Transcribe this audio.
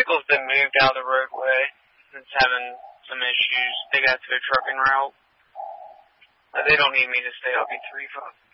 vehicle's been moved out of the roadway. It's having some issues. They got to a trucking route. They don't need me to stay. I'll be 3-5.